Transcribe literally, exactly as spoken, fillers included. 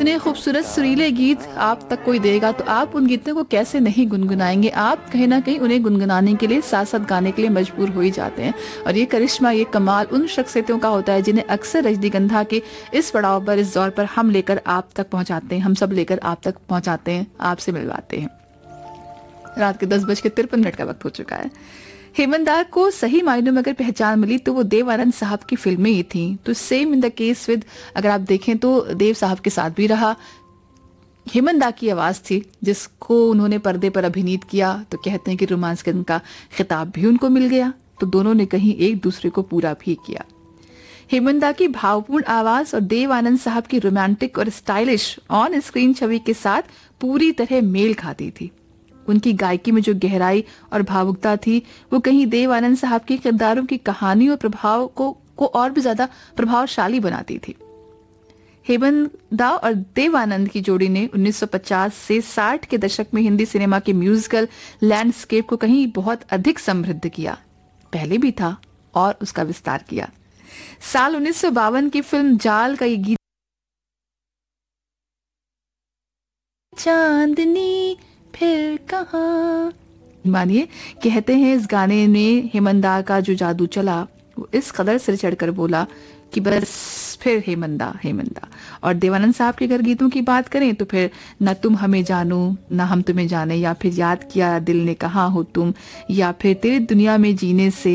इतने खूबसूरत सुरीले गीत आप तक कोई देगा तो आप उन गीतों को कैसे नहीं गुनगुनाएंगे। आप कहीं ना कहीं उन्हें गुनगुनाने के लिए, साथ साथ गाने के लिए मजबूर हो ही जाते हैं। और ये करिश्मा, ये कमाल उन शख्सियतों का होता है जिन्हें अक्सर रजनीगंधा के इस पड़ाव पर, इस दौर पर हम लेकर आप तक पहुंचाते हैं, हम सब लेकर आप तक पहुंचाते हैं, आपसे मिलवाते हैं। रात के दस बज के तिरपन मिनट का वक्त हो चुका है। हेमंत दा को सही मायनों में अगर पहचान मिली तो वो देव आनंद साहब की फिल्में ही थी। तो same in the case with, अगर आप देखें तो देव साहब के साथ भी रहा। हेमंत दा की आवाज थी जिसको उन्होंने पर्दे पर अभिनीत किया, तो कहते हैं कि रोमांस के का खिताब भी उनको मिल गया। तो दोनों ने कहीं एक दूसरे को पूरा भी किया। हेमंत दा की भावपूर्ण आवाज और देव आनंद साहब की रोमांटिक और स्टाइलिश ऑन स्क्रीन छवि के साथ पूरी तरह मेल खाती थी। उनकी गायकी में जो गहराई और भावुकता थी वो कहीं देव आनंद साहब के किरदारों की कहानी और प्रभाव को को और भी ज्यादा प्रभावशाली बनाती थी। हेमंत दा और देव आनंद की जोड़ी ने उन्नीस सौ पचास से साठ के दशक में हिंदी सिनेमा के म्यूजिकल लैंडस्केप को कहीं बहुत अधिक समृद्ध किया। पहले भी था और उसका विस्तार किया। साल उन्नीस सौ बावन की फिल्म जाल का ये गीत, चांदनी फिर कहाँ, मानिए कहते हैं इस गाने में हेमंत दा का जो जादू चला वो इस कदर सिर चढ़कर बोला कि बस फिर हेमंत दा हेमंत दा। और देवानंद साहब के अगर गीतों की बात करें तो फिर न तुम हमें जानो न हम तुम्हें जाने, या फिर याद किया दिल ने कहा हो तुम, या फिर तेरी दुनिया में जीने से